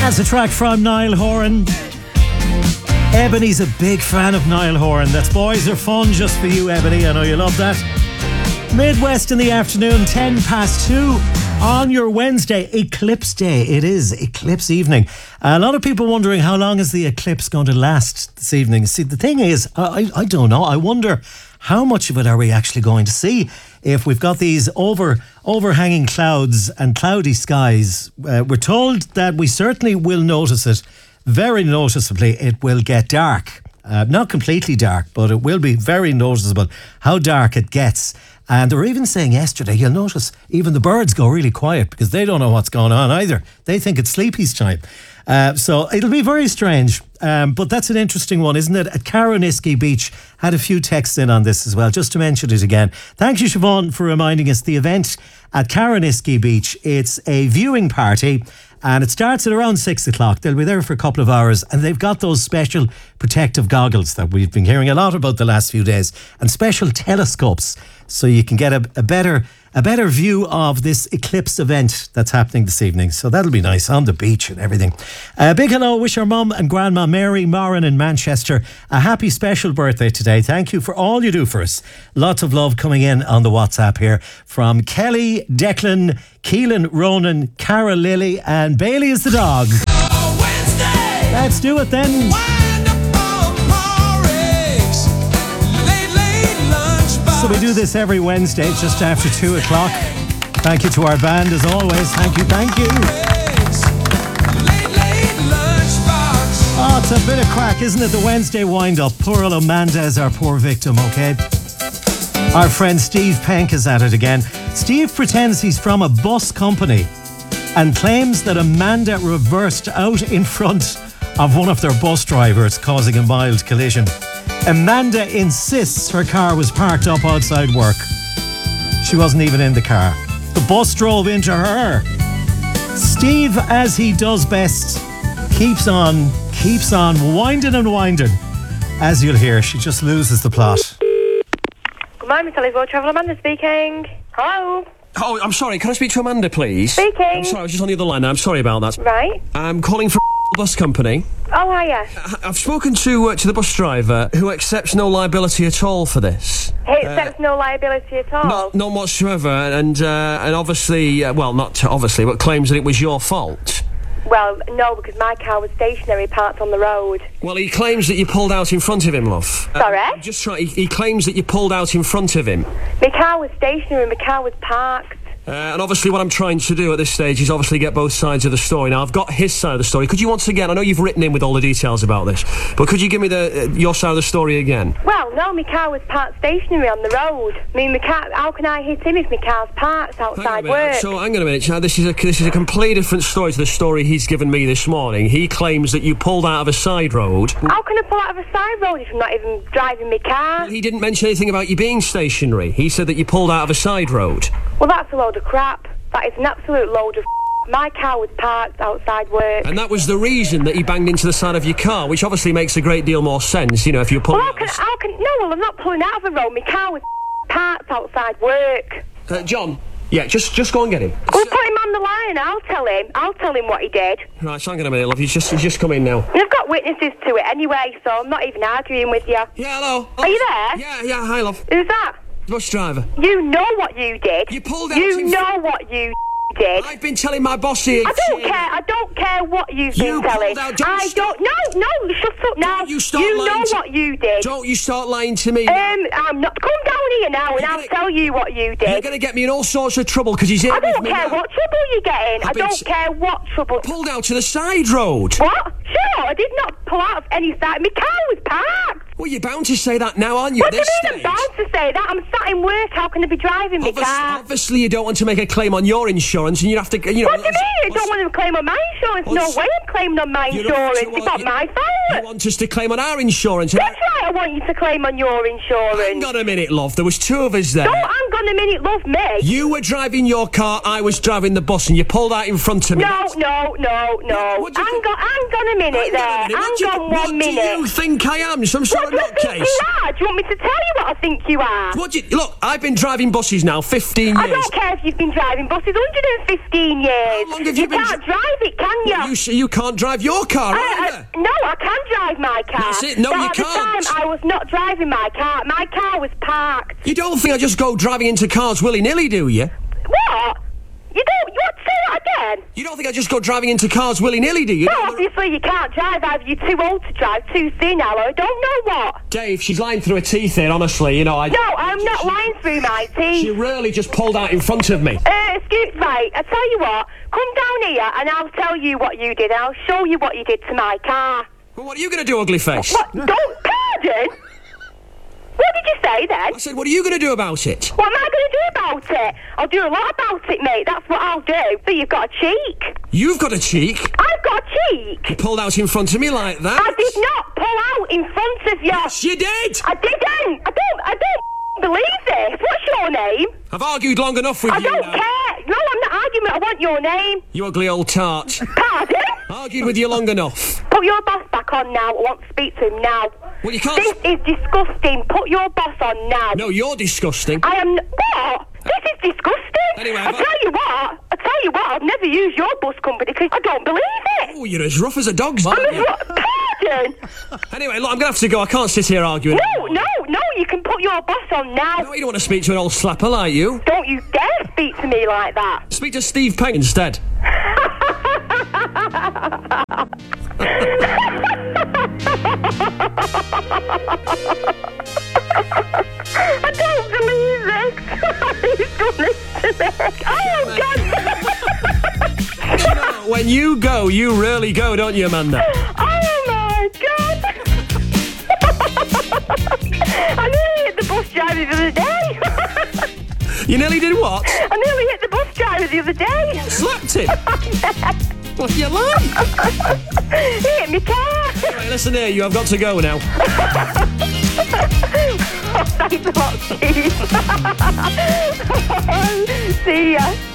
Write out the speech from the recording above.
That's a track from Niall Horan. Ebony's a big fan of Niall Horan. That's Boys Are Fun just for you, Ebony. I know you love that. Midwest in the afternoon, 2:10 on your Wednesday, Eclipse Day. It is Eclipse evening. A lot of people wondering how long is the eclipse going to last this evening. See, the thing is, I don't know. I wonder how much of it are we actually going to see if we've got these overhanging clouds and cloudy skies. We're told that we certainly will notice it. Very noticeably, it will get dark. Not completely dark, but it will be very noticeable how dark it gets. And they were even saying yesterday, you'll notice even the birds go really quiet because they don't know what's going on either. They think it's sleepy's time. So it'll be very strange. But that's an interesting one, isn't it? At Caroniskey Beach, had a few texts in on this as well, just to mention it again. Thank you, Siobhan, for reminding us the event at Caroniskey Beach. It's a viewing party. And it starts at around 6 o'clock. They'll be there for a couple of hours. And they've got those special protective goggles that we've been hearing a lot about the last few days. And special telescopes. So you can get a better view of this eclipse event that's happening this evening. So that'll be nice on the beach and everything. Big hello. Wish our mum and grandma Mary Moran in Manchester a happy special birthday today. Thank you for all you do for us. Lots of love coming in on the WhatsApp here from Kelly, Declan, Keelan, Ronan, Cara Lily and Bailey is the dog. Wednesday. Let's do it then. So we do this every Wednesday just after 2 o'clock. Thank you to our band as always. Thank you. Oh, it's a bit of crack, isn't it? The Wednesday wind-up. Poor old Amanda is our poor victim, okay? Our friend Steve Penk is at it again. Steve pretends he's from a bus company and claims that Amanda reversed out in front of one of their bus drivers, causing a mild collision. Amanda insists her car was parked up outside work. She wasn't even in the car. The bus drove into her. Steve, as he does best, keeps on winding and winding. As you'll hear, she just loses the plot. Good morning, Telephone Travel. Amanda speaking. Hello. Oh, I'm sorry. Can I speak to Amanda, please? Speaking. I'm sorry, I was just on the other line. I'm sorry about that. Right. I'm calling from bus company. Oh, hiya. I've spoken to the bus driver who accepts no liability at all for this. He accepts no liability at all? None whatsoever, and obviously, well, not obviously, but claims that it was your fault. Well, no, because my car was stationary, parked on the road. Well, he claims that you pulled out in front of him, love. Sorry? He claims that you pulled out in front of him. My car was stationary, my car was parked. And obviously what I'm trying to do at this stage is obviously get both sides of the story. Now, I've got his side of the story. Could you once again, I know you've written in with all the details about this, but could you give me your side of the story again? Well, no, my car was parked stationary on the road. I mean, my car, how can I hit him if my car's parked outside work? So, hang on a minute. Now, this is a completely different story to the story he's given me this morning. He claims that you pulled out of a side road. How can I pull out of a side road if I'm not even driving my car? Well, he didn't mention anything about you being stationary. He said that you pulled out of a side road. Well, that's a load of crap. That is an absolute load of My car was parked outside work. And that was the reason that he banged into the side of your car, which obviously makes a great deal more sense, you know, if you're pulling... Well, no, I'm not pulling out of a road. My car was parked outside work. John, yeah, just go and get him. We'll put him on the line. I'll tell him what he did. Right, so hang on a minute, love. He's just come in now. And I've got witnesses to it anyway, so I'm not even arguing with you. Yeah, hello. Are you there? Yeah, hi, love. Who's that? Bus driver. You know what you did. You pulled out... You know what you did. I've been telling my boss here... I don't care what you've been telling. No, shut up now. You know what you did. Don't you start lying to me. I'm not... Come down here now and I'll tell you what you did. You're going to get me in all sorts of trouble because he's here with me. I don't care what trouble you're getting. I don't care what trouble... Pulled out to the side road. What? Sure, I did not pull out of any side. My car was parked. Well, you're bound to say that now, aren't you? What do you mean I'm bound to say that? I'm sat in work. How can I be driving my car? Obviously, you don't want to make a claim on your insurance, and you have to, you know... What do you mean? I don't want to claim on my insurance. No way I'm claiming on my insurance. It's not my fault. You want us to claim on our insurance? That's right, I want you to claim on your insurance. Hang on a minute, love. There was two of us there. Don't hang on a minute, love me. You were driving your car, I was driving the bus, and you pulled out in front of me. No. Hang on a minute there. Hang on 1 minute. What do you think I am? Some sort of What do you nutcase? think you are? Do you want me to tell you what I think you are? Look, I've been driving buses now 15 years. I don't care if you've been driving buses 115 years. How long have you been can't drive it, can you? You can't drive your car either. No, I can drive my car. That's it. No, but you at can't. the time, I was not driving my car. My car was parked. You don't think I just go driving into cars willy-nilly, do you? What? You don't? You want to say that again? You don't think I just go driving into cars willy-nilly, do you? Well, obviously you can't drive. Either you're too old to drive, too thin, or I don't know what. Dave, she's lying through her teeth here, honestly. You know, No, I'm not lying through my teeth. She really just pulled out in front of me. Excuse me. I tell you what. Come down here and I'll tell you what you did. I'll show you what you did to my car. Well, what are you going to do, ugly face? What? Don't. Pardon? What did you say then? I said, what are you going to do about it? What am I going to do about it? I'll do a lot about it, mate. That's what I'll do. So you've got a cheek. You've got a cheek. I've got a cheek. You pulled out in front of me like that. I did not pull out in front of you. Yes, you did. I didn't. I don't believe this. What's your name? I've argued long enough with I you don't now. care. No, I'm not arguing. I want your name. You ugly old tart. Pardon? Argued with you long enough. Put your boss back on now. I want to speak to him now. Well, you can't... This is disgusting. Put your boss on now. No, you're disgusting. I am... What? This is disgusting. Anyway, I tell you what, I'll never use your bus company because I don't believe it. Oh, you're as rough as a dog's, aren't you? Pardon? Anyway, look, I'm going to have to go. I can't sit here arguing. No, you can put your boss on now. No, you don't want to speak to an old slapper like you. Don't you dare speak to me like that. Speak to Steve Peng instead. I don't believe this. He's done this to me. Oh, God. You know, when you go, you really go, don't you, Amanda? Oh, my God. I nearly hit the bus driver the other day. You nearly did what? I nearly hit the bus driver the other day. Slapped him? What, you lie? He hit my car. Right, listen here, you have got to go now. Oh, thanks a lot, Steve. See ya.